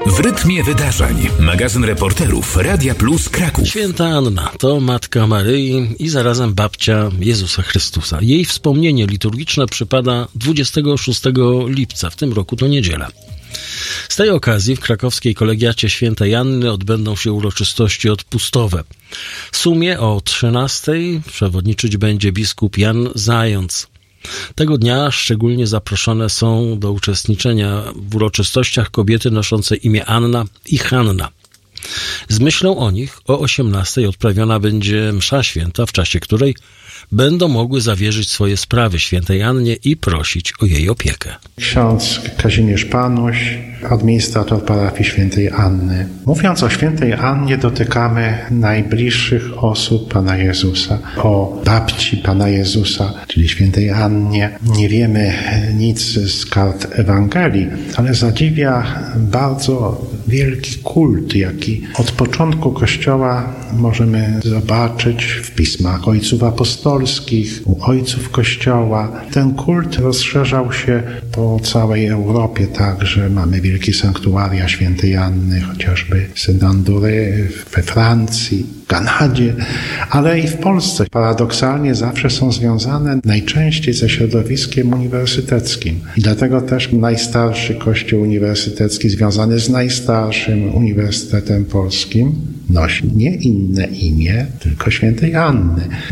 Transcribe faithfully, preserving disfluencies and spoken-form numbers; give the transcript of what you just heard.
W rytmie wydarzeń. Magazyn reporterów Radia Plus Kraków. Święta Anna to matka Maryi i zarazem babcia Jezusa Chrystusa. Jej wspomnienie liturgiczne przypada dwudziestego szóstego lipca, w tym roku to niedziela. Z tej okazji w krakowskiej kolegiacie Świętej Anny odbędą się uroczystości odpustowe. W sumie o trzynastej przewodniczyć będzie biskup Jan Zając. Tego dnia szczególnie zaproszone są do uczestniczenia w uroczystościach kobiety noszące imię Anna i Hanna. Z myślą o nich o osiemnastej odprawiona będzie msza święta, w czasie której będą mogły zawierzyć swoje sprawy Świętej Annie i prosić o jej opiekę. Ksiądz Kazimierz Panuś, administrator parafii Świętej Anny. Mówiąc o Świętej Annie, dotykamy najbliższych osób Pana Jezusa. O babci Pana Jezusa, czyli Świętej Annie, nie wiemy nic z kart Ewangelii, ale zadziwia bardzo wielki kult, jaki od początku Kościoła możemy zobaczyć w pismach ojców apostolskich, u ojców Kościoła. Ten kult rozszerzał się po całej Europie także. Mamy wielkie sanktuaria Świętej Anny, chociażby Saint-André we Francji, w Kanadzie, ale i w Polsce. Paradoksalnie zawsze są związane najczęściej ze środowiskiem uniwersyteckim. I dlatego też najstarszy kościół uniwersytecki związany z najstarszym Uniwersytetem Polskim nosi nie inne imię, tylko Świętej Anny.